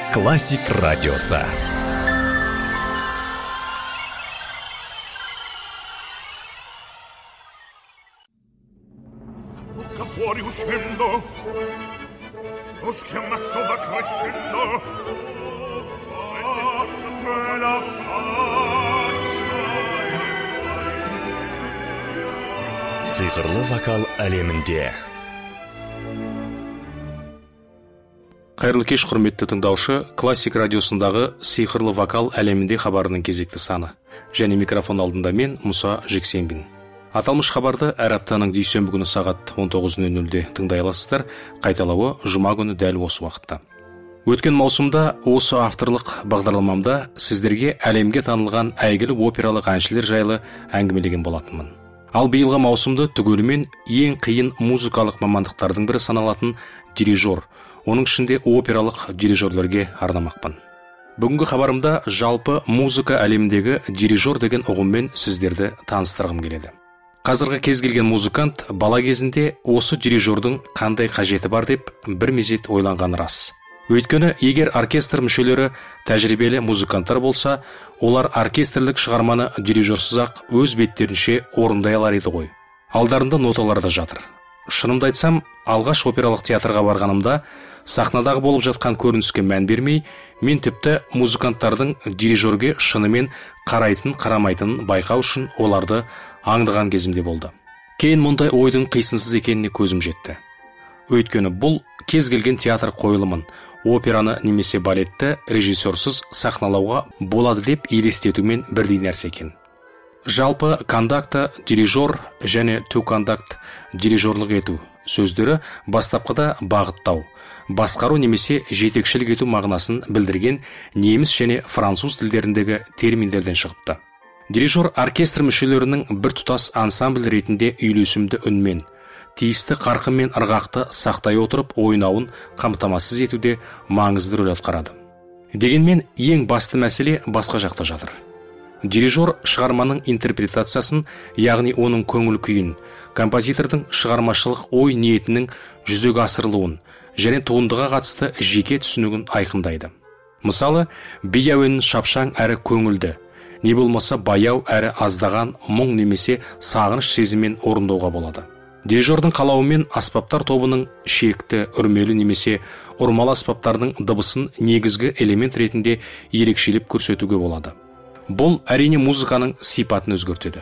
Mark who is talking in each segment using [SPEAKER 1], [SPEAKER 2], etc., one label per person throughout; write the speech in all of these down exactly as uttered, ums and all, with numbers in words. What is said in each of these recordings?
[SPEAKER 1] Классик радиосы.
[SPEAKER 2] Fuori uscendo, lo schiamazzo va crescendo, e la faccia.
[SPEAKER 3] Сыйгырлы вокал әлемінде.
[SPEAKER 4] Қайырлы кеш, құрметті тыңдаушы. Классик радиосындағы сиқырлы вокал әлемінде хабарының кезекті саны. Және микрофон алдында мен, Мұса Жексенбин. Аталмыш хабарды әр аптаның дүйсенбі күні сағат он тоғыз нөл нөлде тыңдай аласыздар, қайталауы жұма күні дәл осы уақытта. Өткен маусымда осы авторлық бағдарламамда сіздерге әлемге танылған әйгілі опералық әншілер жайлы әңгімелеген болатынмын. Ал биылғы маусымды түгелімен ең қиын музыкалық мамандықтардың бірі саналатын дирижер, оның ішінде опералық дирижерлерге арнамақпын. Бүгінгі хабарымда жалпы музыка әлеміндегі дирижер деген ұғыммен сіздерді таныстырғым келеді. Қазіргі кез келген музыкант бала кезінде осы дирижердің қандай қажеті бар деп бір мезет ойланған рас. Өйткені егер оркестр мүшелері тәжірибелі музыканттар болса, олар оркестрлік шығарманы дирижерсіз-ақ өз беттерінше орындай алар еді ғой. Алдарында ноталар да жатыр. Шынымды айтсам, алғаш опералық театрға барғанымда сахнадағы болып жатқан көрініске мән бермей, мен тіпті музыканттардың дирижерге шынымен қарайтын, қарамайтынын байқау үшін оларды аңдыған кезімде болды. Кейін мұндай ойдың қисынсыз екеніне көзім жетті. Өйткені бұл кез келген театр қойылымын, операны немесе балетті режиссерсіз сахналауға болады деп елестетумен бірдей нәрсе екен. Жалпы кондакта дирижер және to conduct дирижерлік ету сөздері бастапқыда бағыттау, басқару немесе жетекшілік ету мағынасын білдірген неміс және француз тілдеріндегі терминдерден шығыпты. Дирижер оркестр мүшелерінің бір тұтас ансамбль ретінде үйлесімді үнмен, тиісті қарқын мен ырғақты сақтай отырып ойнауын қамтамасыз етуде маңызды рөл атқарады. Дегенмен ең басты мәселе басқа жақта жатыр. Дирижер шығарманың интерпретациясын, яғни оның көңіл күйін, композитордың шығармашылық ой ниетінің жүзеге асырылуын және туындыға қатысты жеке түсінігін айқындайды. Мысалы, би әуенін шапшаң әрі көңілді, не болмаса баяу әрі аздаған мұң немесе сағыныш сезіммен орындауға болады. Дирижердің қалауымен аспаптар тобының шекті, үрмелі немесе ұрмалы аспаптардың дыбысын негізгі элемент ретінде ерекшелеп көрсетуге болады. Бұл әрине музыканың сипатын өзгертеді.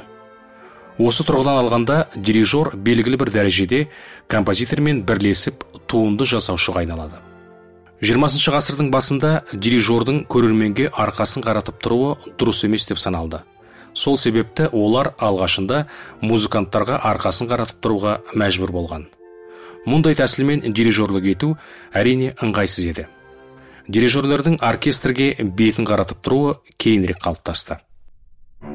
[SPEAKER 4] Осы тұрғыдан алғанда дирижер белгілі бір дәрежеде композитормен бірлесіп туынды жасаушыға айналады. жиырмасыншы ғасырдың басында дирижердің көрерменге арқасын қаратып тұруы дұрыс емес деп саналды. Сол себепті олар алғашында музыканттарға арқасын қаратып тұруға мәжбүр болған. Мұндай тәсілмен дирижерлік ету әрине ыңғайсыз еді. Дирижерлердің оркестрге бетін қаратып тұруы кейінірек қалыптасты.